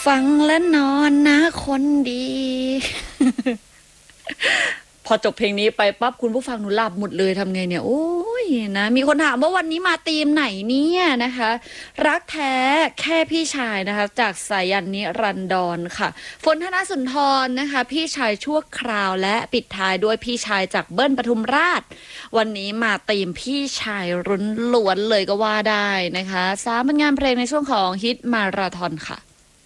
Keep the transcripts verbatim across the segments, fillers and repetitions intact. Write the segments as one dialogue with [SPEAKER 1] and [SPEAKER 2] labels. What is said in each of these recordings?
[SPEAKER 1] ฟังและนอนนะคนดี พอจบเพลงนี้ไปปั๊บคุณผู้ฟังหนูหลับหมดเลยทำไงเนี่ยโอ้ยนะมีคนถามว่าวันนี้มาธีมไหนเนี่ยนะคะ รักแท้แค่พี่ชายนะคะจากสายันนิรันดรค่ะฝนธนสุนทรนะคะพี่ชายชั่วคราวและปิดท้ายด้วยพี่ชายจากเบิ้ลปทุมราชวันนี้มาธีมพี่ชายรุนล้วนเลยก็ว่าได้นะคะสามผลงานเพลงในช่วงของฮิตมาราธอนค่ะ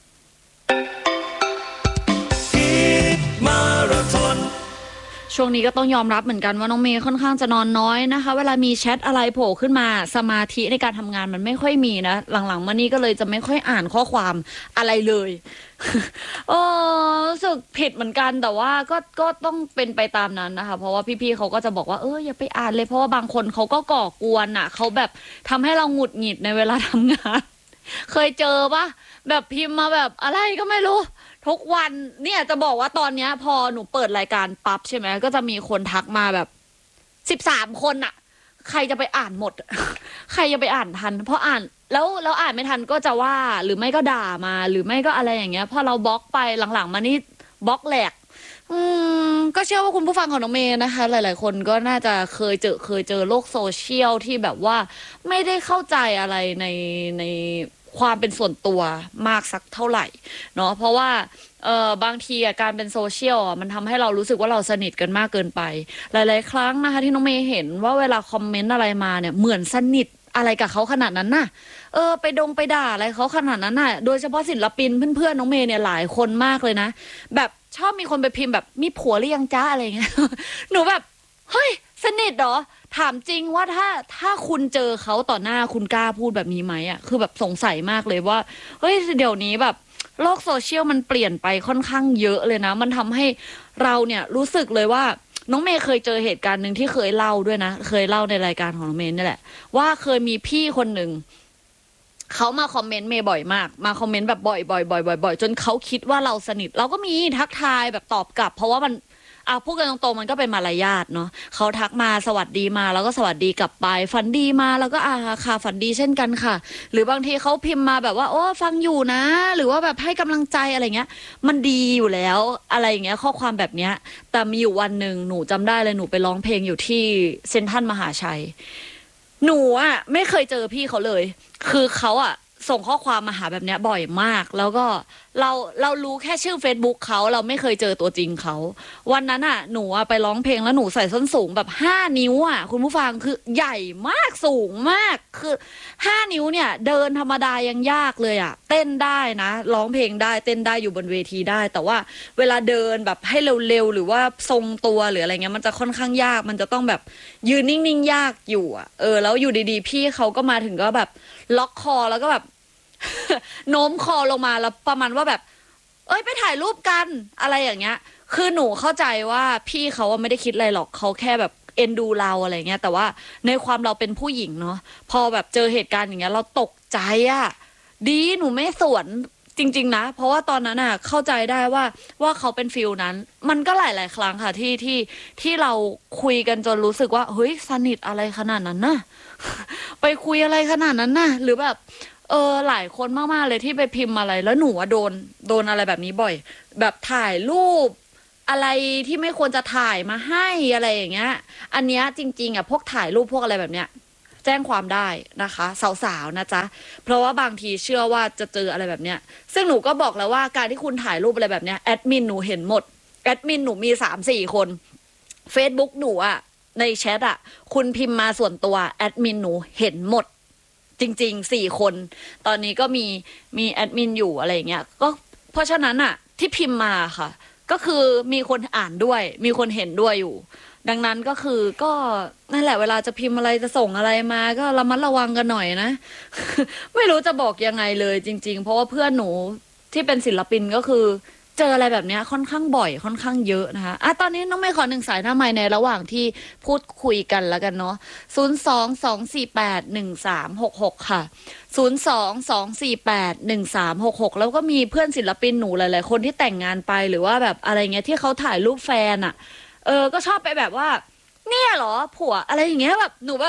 [SPEAKER 2] มาราธอน
[SPEAKER 1] ช่วงนี้ก็ต้องยอมรับเหมือนกันว่าน้องเมย์ค่อนข้างจะนอนน้อยนะคะเวลามีแชทอะไรโผล่ขึ้นมาสมาธิในการทำงานมันไม่ค่อยมีนะหลังๆมานี้ก็เลยจะไม่ค่อยอ่านข้อความอะไรเลย โอ้รู้สึกผิดเหมือนกันแต่ว่าก็ก็ต้องเป็นไปตามนั้นนะคะเพราะว่าพี่ๆเขาก็จะบอกว่าเอออย่าไปอ่านเลยเพราะว่าบางคนเขาก็ก่อกวนอ่ะเขาแบบทำให้เราหงุดหงิดในเวลาทำงาน เคยเจอปะแบบพิมพ์มาแบบอะไรก็ไม่รู้ทุกวันเนี่ยจะบอกว่าตอนเนี้ยพอหนูเปิดรายการปั๊บใช่ไหมก็จะมีคนทักมาแบบสิบสามคนอะใครจะไปอ่านหมด ใครจะไปอ่านทันเพราะอ่านแล้วแล้วอ่านไม่ทันก็จะว่าหรือไม่ก็ด่ามาหรือไม่ก็อะไรอย่างเงี้ยพอเราบล็อกไปหลังๆมานี่บล็อกแหลกอืมก็เชื่อว่าคุณผู้ฟังของน้องเมย์นะคะหลายๆคนก็น่าจะเคยเจอเคยเจอโลกโซเชียลที่แบบว่าไม่ได้เข้าใจอะไรในในความเป็นส่วนตัวมากสักเท่าไหร่เนาะเพราะว่าเออบางทีการเป็นโซเชียลมันทำให้เรารู้สึกว่าเราสนิทกันมากเกินไปหลายๆครั้งนะคะที่น้องเมย์เห็นว่าเวลาคอมเมนต์อะไรมาเนี่ยเหมือนสนิทอะไรกับเขาขนาดนั้นน่ะเออไปดงไปด่าอะไรเขาขนาดนั้นน่ะโดยเฉพาะศิลปินเพื่อนๆน้องเมย์เนี่ยหลายคนมากเลยนะแบบชอบมีคนไปพิมพ์แบบมีผัวหรือยังจ้าอะไรเงี้ย หนูแบบเฮ้ยสนิทเหรอถามจริงว่าถ้าถ้าคุณเจอเขาต่อหน้าคุณกล้าพูดแบบนี้ไหมอ่ะคือแบบสงสัยมากเลยว่าเฮ้ยเดี๋ยวนี้แบบโลกโซเชียลมันเปลี่ยนไปค่อนข้างเยอะเลยนะมันทำให้เราเนี่ยรู้สึกเลยว่าน้องเมย์เคยเจอเหตุการณ์หนึ่งที่เคยเล่าด้วยนะเคยเล่าในรายการของน้องเมย์นี่แหละว่าเคยมีพี่คนหนึ่งเขามาคอมเมนต์เมย์บ่อยมากมาคอมเมนต์แบบบ่อยบ่อยบ่อยบ่อยบ่อยจนเขาคิดว่าเราสนิทเราก็มีทักทายแบบตอบกลับเพราะว่ามันอ่ะพูดกันตรงๆมันก็เป็นมารยาทเนาะเขาทักมาสวัสดีมาแล้วก็สวัสดีกลับไปฝันดีมาแล้วก็อ่าค่ะฝันดีเช่นกันค่ะหรือบางทีเขาพิมพ์มาแบบว่าโอ้ฟังอยู่นะหรือว่าแบบให้กำลังใจอะไรเงี้ยมันดีอยู่แล้วอะไรอย่างเงี้ยข้อความแบบเนี้ยแต่มีอยู่วันหนึ่งหนูจำได้เลยหนูไปร้องเพลงอยู่ที่เซ็นทรัลมหาชัยหนูอ่ะไม่เคยเจอพี่เขาเลยคือเขาอ่ะส่งข้อความมาหาแบบเนี้ยบ่อยมากแล้วก็เราเรารู้แค่ชื่อ เฟซบุ๊ก เขาเราไม่เคยเจอตัวจริงเขาวันนั้นอ่ะหนูอ่ะไปร้องเพลงแล้วหนูใส่ส้นสูงแบบห้านิ้วอ่ะคุณผู้ฟังคือใหญ่มากสูงมากคือห้านิ้วเนี่ยเดินธรรมดายังยากเลยอ่ะเต้นได้นะร้องเพลงได้เต้นได้อยู่บนเวทีได้แต่ว่าเวลาเดินแบบให้เร็วๆหรือว่าทรงตัวหรืออะไรเงี้ยมันจะค่อนข้างยากมันจะต้องแบบยืนนิ่งๆยากอยู่อ่ะเออแล้วอยู่ดีๆพี่เขาก็มาถึงก็แบบล็อกคอแล้วก็แบบ โน้มคอลงมาแล้วประมาณว่าแบบเอ้ยไปถ่ายรูปกันอะไรอย่างเงี้ยคือหนูเข้าใจว่าพี่เขาว่าไม่ได้คิดอะไรหรอกเขาแค่แบบเอ็นดูเราอะไรเงี้ยแต่ว่าในความเราเป็นผู้หญิงเนาะพอแบบเจอเหตุการณ์อย่างเงี้ยเราตกใจอะดีหนูไม่สวนจริงๆนะเพราะว่าตอนนั้นอะเข้าใจได้ว่าว่าเขาเป็นฟิลนั้นมันก็หลายๆครั้งค่ะที่ที่ที่เราคุยกันจนรู้สึกว่าเฮ้ยสนิทอะไรขนาดนั้นน่ะ ไปคุยอะไรขนาดนั้นน่ะหรือแบบเออหลายคนมากๆเลยที่ไปพิมพ์อะไรแล้วหนูอะโดนโดนอะไรแบบนี้บ่อยแบบถ่ายรูปอะไรที่ไม่ควรจะถ่ายมาให้อะไรอย่างเงี้ยอันเนี้ยจริงๆอ่ะพวกถ่ายรูปพวกอะไรแบบเนี้ยแจ้งความได้นะคะสาวๆนะจ๊ะเพราะว่าบางทีเชื่อว่าจะเจออะไรแบบเนี้ยซึ่งหนูก็บอกแล้วว่าการที่คุณถ่ายรูปอะไรแบบเนี้ยแอดมินหนูเห็นหมดแอดมินหนูมีสามสี่คน เฟซบุ๊ก หนูอะในแชทอะคุณพิมพ์มาส่วนตัวแอดมินหนูเห็นหมดจริงๆสี่คนตอนนี้ก็มีมีแอดมินอยู่อะไรอย่างเงี้ยก็เพราะฉะนั้นอะที่พิมพ์มาค่ะก็คือมีคนอ่านด้วยมีคนเห็นด้วยอยู่ดังนั้นก็คือก็นั่นแหละเวลาจะพิมพ์อะไรจะส่งอะไรมาก็ระมัดระวังกันหน่อยนะ ไม่รู้จะบอกยังไงเลยจริงๆเพราะว่าเพื่อนหนูที่เป็นศิลปินก็คือเจออะไรแบบเนี้ยค่อนข้างบ่อยค่อนข้างเยอะนะคะอ่ะตอนนี้น้องไม่ขอหนึ่งสายหน้าไมค์ในระหว่างที่พูดคุยกันแล้วกันเนาะศูนย์สองสองสี่แปดหนึ่งสามหกหกค่ะศูนย์สองสองสี่แปดหนึ่งสามหกหกแล้วก็มีเพื่อนศิลปินหนูหลายๆคนที่แต่งงานไปหรือว่าแบบอะไรเงี้ยที่เขาถ่ายรูปแฟนอ่ะเออก็ชอบไปแบบว่าเนี่ยเหรอผัวอะไรอย่างเงี้ยแบบหนูแบบ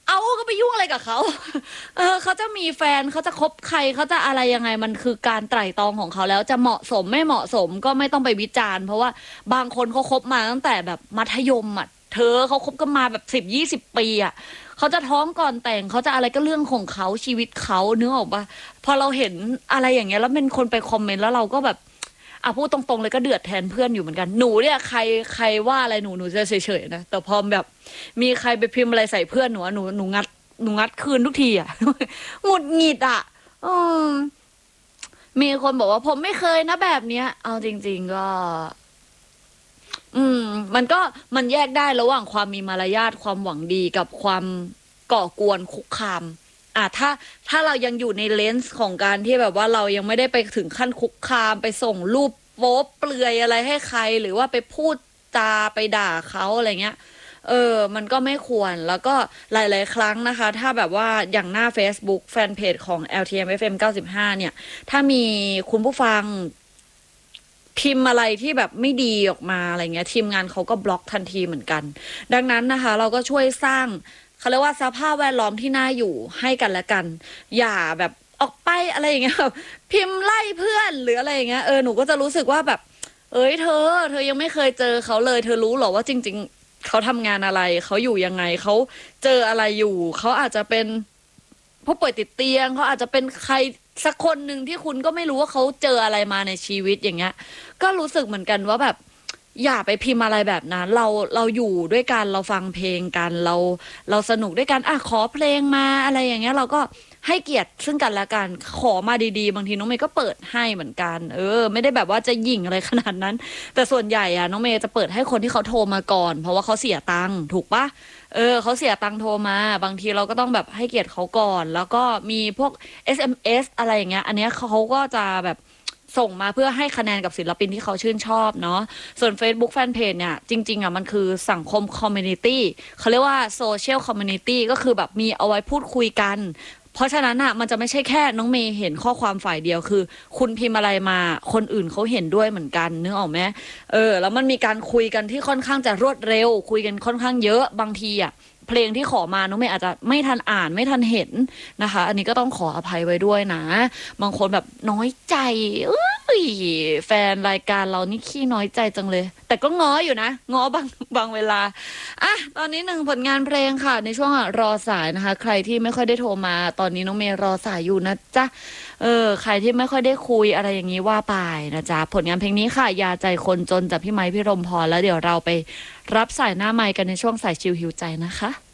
[SPEAKER 1] เอาก็ไปยุ่งอะไรกับเขา เออเขาจะมีแฟนเขาจะคบใครเขาจะอะไรยังไงมันคือการไตร่ตรองของเขาแล้วจะเหมาะสมไม่เหมาะสมก็ไม่ต้องไปวิจารณ์เพราะว่าบางคนเขาคบมาตั้งแต่แบบมัธยมอ่ะเธอเขาคบกันมาแบบสิบยี่สิบปีอ่ะเขาจะท้องก่อนแต่งเขาจะอะไรก็เรื่องของเขาชีวิตเขาเนื้อออกปะพอเราเห็นอะไรอย่างเงี้ยแล้วเป็นคนไปคอมเมนต์แล้วเราก็แบบอ่ะพูดตรงๆเลยก็เดือดแทนเพื่อนอยู่เหมือนกันหนูเนี่ยใครใครว่าอะไรหนูหนูจะเฉยๆนะแต่พอแบบมีใครไปพิมพ์อะไรใส่เพื่อนหนูอะหนูหนูงัดหนูงัดคืนทุกทีอ่ะ หงุดหงิดอ่ะอืมมีคนบอกว่าผมไม่เคยนะแบบเนี้ยเอาจริงๆก็ อืม มันก็มันแยกได้ระหว่างความมีมารยาทความหวังดีกับความก่อกวนคุกคามอ่ะถ้าถ้าเรายังอยู่ในเลนส์ของการที่แบบว่าเรายังไม่ได้ไปถึงขั้นคุกคามไปส่งรูปโป๊เปลือยอะไรให้ใครหรือว่าไปพูดจาไปด่าเขาอะไรเงี้ย เออ มันก็ไม่ควร แล้วก็หลายๆครั้งนะคะ ถ้าแบบว่าอย่างหน้า Facebook แฟนเพจของ แอล ที เอ็ม เอฟ เอ็ม เก้าสิบห้าเนี่ย ถ้ามีคุณผู้ฟังพิมพ์อะไรที่แบบไม่ดีออกมาอะไรเงี้ยทีมงานเขาก็บล็อกทันทีเหมือนกัน ดังนั้นนะคะ เราก็ช่วยสร้างเขาเรียกว่าสภาพแวดล้อมที่น่าอยู่ให้กันและกัน อย่าแบบออกไปอะไรอย่างเงี้ยแบบพิมพ์ไล่เพื่อนหรืออะไรอย่างเงี้ยเออหนูก็จะรู้สึกว่าแบบ เอ้ยเธอ เธอยังไม่เคยเจอเขาเลย เธอรู้เหรอว่าจริง ๆเขาทำงานอะไรเขาอยู่ยังไงเขาเจออะไรอยู่เขาอาจจะเป็นผู้ป่วยติดเตียงเขาอาจจะเป็นใครสักคนหนึ่งที่คุณก็ไม่รู้ว่าเขาเจออะไรมาในชีวิตอย่างเงี้ย ก็รู้สึกเหมือนกันว่าแบบ อย่าไปพิมพ์อะไรแบบนั้นเราเราอยู่ด้วยกันเราฟังเพลงกันเราเราสนุกด้วยกันอ่ะขอเพลงมาอะไรอย่างเงี้ยเราก็ให้เกียรติซึ่งกันและกันขอมาดีๆบางทีน้องเมย์ก็เปิดให้เหมือนกันเออไม่ได้แบบว่าจะหยิ่งอะไรขนาดนั้น แต่ส่วนใหญ่อะน้องเมย์จะเปิดให้คนที่เขาโทรมาก่อนเพราะว่าเขาเสียตังค์ถูกปะเออเขาเสียตังค์โทรมาบางทีเราก็ต้องแบบให้เกียรติเขาก่อน แล้วก็มีพวก เอส เอ็ม เอส อะไรอย่างเงี้ยอันเนี้ยเขาก็จะแบบส่งมาเพื่อให้คะแนนกับศิลปินที่เขาชื่นชอบเนาะส่วน Facebook Fanpage เนี่ยจริงๆอ่ะมันคือสังคมคอมมูนิตี้เขาเรียกว่าโซเชียลคอมมูนิตี้ก็คือแบบมีเอาไว้พูดคุยกัน เพราะฉะนั้นอ่ะมันจะไม่ใช่แค่น้องเมย์เห็นข้อความฝ่ายเดียวคือ คุณพิมพ์อะไรมาคนอื่นเขาเห็นด้วยเหมือนกันนึกออกไหมเออแล้วมันมีการคุยกันที่ค่อนข้างจะรวดเร็ว คุยกันค่อนข้างเยอะบางทีอ่ะเพลงที่ขอมาน้องเมย์อาจจะไม่ทันอ่านไม่ทันเห็นนะคะ อันนี้ก็ต้องขออภัยไว้ด้วยนะบางคนแบบน้อยใจเอ้ยแฟนรายการเรานี่ขี้น้อยใจจังเลย แต่ก็ง้ออยู่นะง้อบางบางเวลาอ่ะตอนนี้หนึ่งผลงานเพลงค่ะในช่วงรอสายนะคะ ใครที่ไม่ค่อยได้โทรมาตอนนี้น้องเมย์รอสายอยู่นะจ๊ะเออใครที่ไม่ค่อยได้คุยอะไรอย่างนี้ว่าไปนะจ๊ะผลงานเพลงนี้ค่ะยาใจคนจนจากพี่ไม้พี่รมพรแล้วเดี๋ยวเราไปรับสายหน้าไมค์กันในช่วงสายชิวหิวใจนะคะ